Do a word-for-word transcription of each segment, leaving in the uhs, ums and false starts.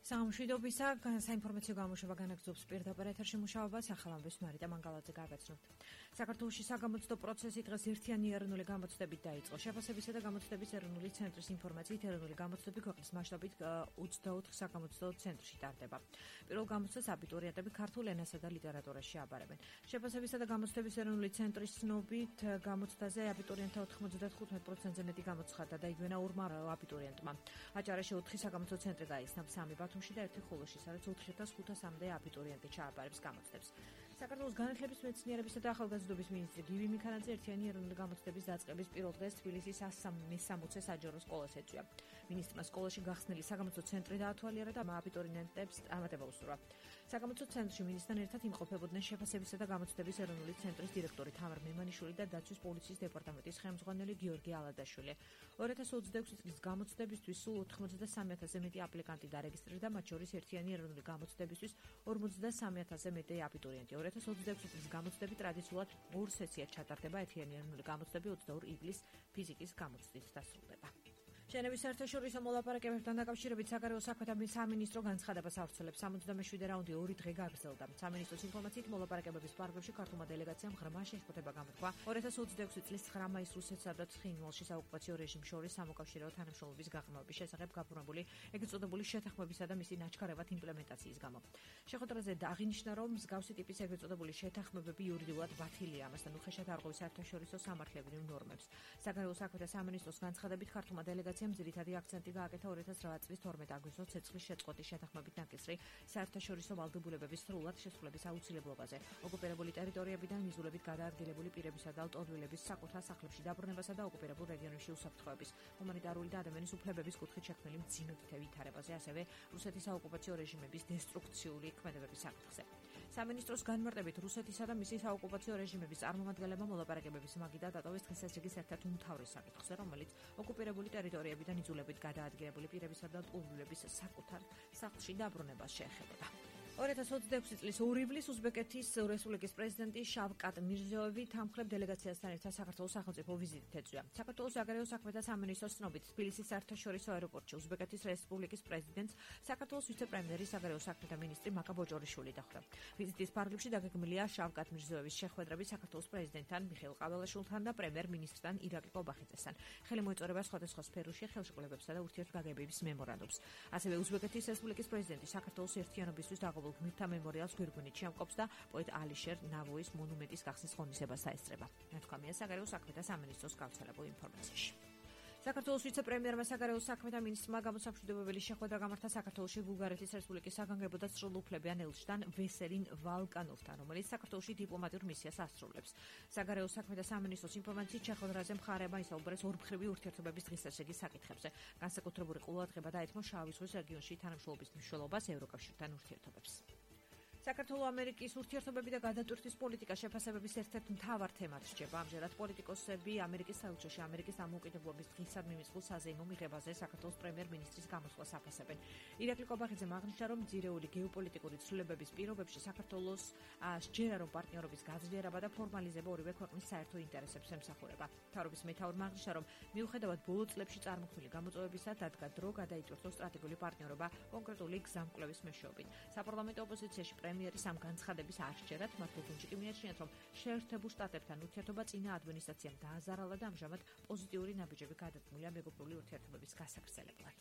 სამშვიდობისა საინფორმაციო გამოშვება განაგრძობს პირდაპირ ეთერში მუშაობას ახალამბის მარიტა მანგალაძე გავაცნობთ. საქართველოში საგამოცდო პროცესი დღეს ერთიანი ეროვნული გამოცდებით დაიწყო. შეფასებისა და გამოცდების ეროვნული ცენტრის ინფორმაციით ეროვნული გამოცდები ქვეყნის მასშტაბით ოცდაოთხ საგამოცდო ცენტრში ტარდება. პირველ გამოცდას აბიტურიენტები ქართულ ენასა და ლიტერატურაში აბარებენ. შეფასებისა და გამოცდების ეროვნული ცენტრის ცნობით გამოცდაზე აბიტურიენტთა ოთხმოცდათხუთმეტ პროცენტზე მეტი გამოცხადდა და იგვენა ორმა აბიტურიენტმა. აჭარაში ოთხი საგამოცდო ცენტრი გაიხსნა, სამი ბათუმში და ერთი ხულოში, სადაც ოთხი ათას ხუთასამდე აბიტურიენტი ჩააბარებს გამოცდებს. საქართველოს განათლების მეცნიერებისა და ახალგაზრდობის მინისტრი გივი მიქანაძე ერთიანი ეროვნული გამოცდების დაწყების პირველ დღეს თბილისის მესამოცე საჯარო სკოლას ეწვია. მინისტრმა სკოლაში გახსნილი საგამოცდო ცენტრი დაათვალიერა და აბიტურიენტებს წარმატება უსურვა. საგამოცდო ცენტრში მინისტრთან ერთად იმყოფებოდნენ შეფასებისა და გამოცდების ეროვნული ცენტრის დირექტორი თამარ მემანიშვილი და დაცვის პოლიციის დეპარტამენტის ხელმძღვანელი გიორგი ალადაშვილი. ორი ათას ოცდაექვსი წლის გამოცდებისთვის სულ ოთხმოცდასამი ათასზე მეტი აპლიკანტი დარეგისტრირდა, მათ შორის ერთიანი ეროვნული გამოცდებისთვის ორმოცდასამი ათასზე მეტი აბიტურიენტი. ორი ათას ოცდაექვსი წლის გამოცდები ტრადიციულად ორ სესიად ჩატარდება. ერთიანი ეროვნული გამოცდები ოცდაორი ივლისს ფიზიკის გამოცდით დასრულდება. შენების საერთაშორისო მოლაპარაკებებთან დაკავშირებით საგარეო საქმეთა სამინისტრო განცხადებას ავრცელებს. სამოცდამეშვიდე რაუნდი ორი დღე გაგრძელდა. სამინისტროს ინფორმაციით მოლაპარაკებების პარაგრაფში ქართულმა დელეგაციამ ღრმა შეშფოთება გამოთქვა. ორი ათას ოცდაექვსი წლის ცხრა მაისს რუსეთსა და ცხინვალში საოკუპაციო რეჟიმს შორის სამოკავშირეო თანამშრომლობის გაღრმავების შესახებ გაფორმებული ეგრეთ წოდებული შეთანხმებისა და მისი ნაჩქარევად იმპლემენტაციის გამო. შეხვედრაზე აღინიშნა, რომ მსგავსი ტიპის ეგრეთ წოდებული შეთანხმებები იურიდიულად ბათილია, ამასთან უხეშად არღვევს საერთაშორისო სამართლებრივ ნორმებს. საგარეო საქმეთა სამინისტროს განცხადებით ქართულმა დელეგაციამ ძირითადი აქცენტი გააკეთა ორი ათას ოცდაათი წლის თორმეტ აგვისტოს ცეცხლის შეწყვეტის შეთანხმებით ნაკისრი საერთაშორისო ვალდებულებების სრულად შესრულების აუცილებლობაზე, ოკუპირებული ტერიტორიებიდან მიზულებით გადაადგილებული პირებისა და ლტოლვილების საკუთარ სახლებში დაბრუნებასა და ოკუპირებულ რეგიონებში უსაფრთხოების, ჰუმანიტარული და ადამიანის უფლებების კუთხით შექმნილი მძიმე ვითარებაზე, ასევე რუსეთის საოკუპაციო რეჟიმების დესტრუქციული ქმედებების საკითხზე. სამინისტროს განმარტებით რუსეთისა და მისი საოკუპაციო რეჟიმების წარმომადგენლებმა მოლაპარაკებების მაგიდა დატოვეს დღეს ეს რიგის ერთ-ერთ უმთავრეს საკითხზე, რომელიც ოკუპირებული ტერიტორიებიდან იძულებით გადაადგილებული პირებისა და ლტოლვილების საკუთარ სახლში დაბრუნებას შეეხებოდა. ორი ათას ოცდაექვსი წლის ორი ივლისს უზბეკეთის რესპუბლიკის პრეზიდენტი შავკატ მირზიოევი თანმხლებ დელეგაციასთან ერთად საქართველოს სახელმწიფო ვიზიტით ეწვია. საქართველოს საგარეო საქმეთა სამინისტროს ცნობით თბილისის საერთაშორისო აეროპორტში უზბეკეთის რესპუბლიკის პრეზიდენტს საქართველოს ვიცე-პრემიერი საგარეო საქმეთა მინისტრი მაკა ბოჭორიშვილი დახვდა. ვიზიტის ფარგლებში დაგეგმილია შავკატ მირზიოევის შეხვედრები საქართველოს პრეზიდენტთან მიხეილ ყაველაშვილთან და პრემიერ-მინისტრთან ირაკლი კობახიძესთან. ხელი მოეწოდება სხვადასხვა სფეროში ხელშეკრულებებსა და ურთიერთგაგებების მემორანდუმს. ასევე უზბეკეთის რესპუბლიკის პრეზიდენტი საქართველოს ერთიანობისთვის დაღუპულ გმირთა მემორიალს გვირგვინით შემკობს და პოეტ ალიშერ ნავოის მონუმენტის გახსნის ღონისძიებას საესწრება. ნათქვამია საგარეო საქმეთა სამინისტროს გავრცელებულ ინფორმაციაში. საქართველოს ვიცე-პრემიერმა საგარეო საქმეთა მინისტრმა გამოსამშვიდობებელი შეხვედრა გამართა საქართველოში ბულგარეთის რესპუბლიკის საგანგებო და სრულუფლებიან ელჩთან ვესელინ ვალკანოვთან, რომელიც საქართველოში დიპლომატიურ მისიას ასრულებს. საგარეო საქმეთა სამინისტროს ინფორმაციით შეხვედრაზე მხარეებმა ისაუბრეს ორმხრივი ურთიერთობების დღესდღეობის საკითხებზე. განსაკუთრებული ყურადღება დაეთმო შავი ზღვის რეგიონში თანამშრომლობის მნიშვნელობას, ევროკავშირთან ურთიერთობებს. საქართველო-ამერიკის ურთიერთობები და გადატვირთვის პოლიტიკა შეფასებების ერთ-ერთ მთავარ თემად რჩება. ამჯერად პოლიტიკოსები ამერიკის საელჩოში ამერიკის დამოუკიდებლობის დღისად მიმწყულ საზეიმო მიღებაზე საქართველოს პრემიერ-მინისტრის გამოსვლას აფასებენ. ირაკლი კობახიძემ აღნიშნა, რომ ძირეული გეოპოლიტიკური ცვლილებების პირობებში საქართველოს სჯერა, რომ პარტნიორობის გაძლიერება და ფორმალიზება ორივე ქვეყნის საერთო ინტერესებს ემსახურება. მთავრობის მეთაურმა აღნიშნა, რომ მიუხედავად ბოლო წლებში წარმოქმნილი გამოწვევებისა, დადგა დრო გადაიტვირთოს სტრატეგიული პარტნიორობა კონკრეტული გზამკვლევის მეშვეობით. საპარლამენტო ოპოზიციაში პრემიერის ამ განცხადების არ სჯერათ, მათ ლოგონში კი მიაჩნიათ, რომ შეერთებულ შტატებთან ურთიერთობა წინა ადმინისტრაციამ დააზარალა და ამჟამად პოზიტიური ნაბიჯები გადადგმულია მეგობრული ურთიერთობების გასაგრძელებლად.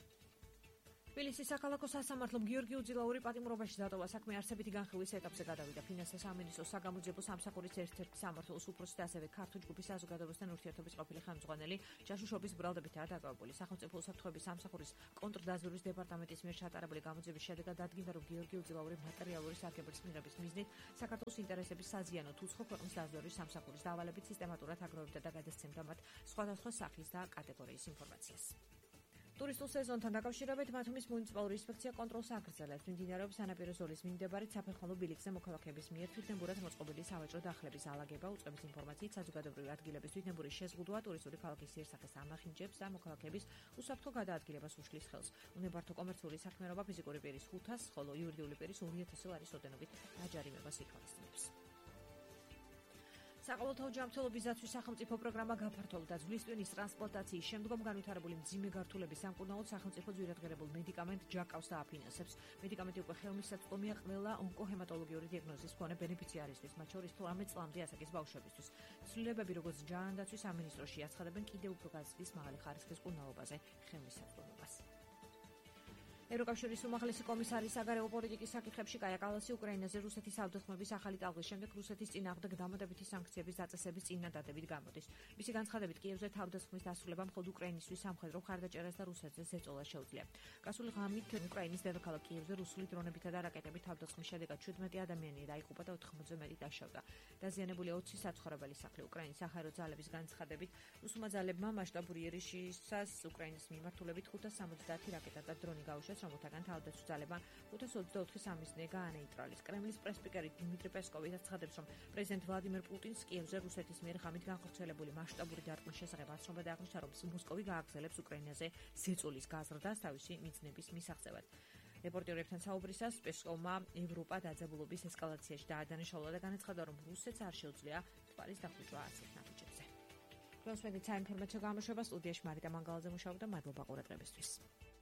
თბილისის საქალაქო სასამართლომ გიორგი უძილაური პატიმრობაში დატოვა. საქმე არსებითი განხილვის ეტაპზე გადავიდა. ფინანსთა სამინისტროს საგამოძიებო სამსახურის ერთ-ერთი სამმართველოს უფროსი და ასევე ქართულ ჯგუფის საზოგადოებასთან ურთიერთობის ყოფილი ხელმძღვანელი ჯაშუშობის ბრალდებითაა დაკავებული. სახელმწიფო უსაფრთხოების სამსახურის კონტრდაზვერვის დეპარტამენტის მიერ ჩატარებული გამოძიების შედეგად დადგინდა, რომ გიორგი უძილაური მატერიალური სარგებლის მიღების მიზნით საქართველოს ინტერესების საზიანოდ უცხო ქვეყნის დაზვერვის სამსახურის დავალებით სისტემატურად აგროვებდა და გადასცემდა მათ სხვადასხვა სახის და კატეგორიის ინფორმაციას. ტურისტულ სეზონთან დაკავშირებით ბათუმის მუნიციპალური ინსპექცია კონტროლს აგრძელებს. მიმდინარეობს სანაპირო ზოლის მიმდებარე საფეხმავლო ბილიკზე მოქალაქეების მიერ თვითნებურად მოწყობილი სავაჭრო დახლების ალაგება. უწყების ინფორმაციით საზოგადოებრივი ადგილების თვითნებური შეზღუდვა ტურისტული ქალაქის იერსახეს ამახინჯებს და მოქალაქეების უსაფრთხო გადაადგილებას უშლის ხელს. უნებართო კომერციული საქმიანობა ფიზიკური პირის ხუთას, ხოლო იურიდიული პირის ორი ათასი ლარის ოდენობით დაჯარიმებას ითვალისწინებს. საყოველთაო ჯანმრთელობის დაცვის სახელმწიფო პროგრამა გაფართოვდა ძვლის ტვინის ტრანსპლანტაციის შემდგომ განვითარებული მძიმე გართულების სამკურნალოდ სახელმწიფო ძვირადღირებულ მედიკამენტ ჯაკავს დააფინანსებს. მედიკამენტი უკვე ხელმისაწვდომია ყველა ონკოჰემატოლოგიური დიაგნოზის მქონე ბენეფიციარისთვის, მათ შორის თორმეტ წლამდე ასაკის ბავშვებისთვის. ცვლილებები როგორც ჯანდაცვის სამინისტროში აცხადებენ კიდევ უფრო გაზრდის მაღალი ხარისხის მკურნალობაზე ხელმისაწვდომობას. ევროკავშირის უმაღლესი კომისარი საგარეო პოლიტიკის საკითხებში კაია კალასი უკრაინაზე რუსეთის ავდოხმების ახალი ტალღის შემდეგ რუსეთის წინააღმდეგ დამატებითი სანქციების დაწესების წინადადებით გამოდის. მისი განცხადებით კიევზე თავდასხმის დასრულება მხოლოდ უკრაინისთვის სამხედრო მხარდაჭერას და რუსეთზე ზეწოლას შეუძლია. გასული ღამით უკრაინის დედაქალაქ კიევზე რუსული დრონებითა და რაკეტებით თავდასხმის შედეგად შვიდმეტი ადამიანი დაიღუპა და ოთხმოცზე მეტი დაშავდა. დაზიანებულია ოცი საცხოვრებელი სახლი. უკრაინის საჰაერო ძალების განცხადებით რუსულმა ძალებმა მასშტაბური იერიშისას უკრაინის მიმართულებით ხუთას სამოცდაათი რაკეტა და დრონი გაუშვეს, რომელთაგან თავდაცვის ძალებმა ხუთას ოცდაოთხი სამიზნე გაანეიტრალეს. კრემლის პრესპიკერი დიმიტრი პესკოვი აცხადებს, რომ პრეზიდენტ ვლადიმერ პუტინს კიევზე რუსეთის მიერ ღამით განხორციელებული მასშტაბური დარტყმის შესახებ აცნობა და აღნიშნა, რომ მოსკოვი გააგრძელებს უკრაინაზე ზეწოლის გაზრდას თავისი მიზნების მისაღწევად. რეპორტერებთან საუბრისას პესკოვმა ევროპა დაძაბულობის ესკალაციაში დაადანაშაულა და განაცხადა, რომ რუსეთს არ შეუძლია თვალის დახუჭვა ასეთ ნაბიჯებზე. გლოსმედით საინფორმაციო გამოშვება სტუდიაში მარიტა მანგალაძე მუშაობდა. მადლობა ყურადღებისთვის.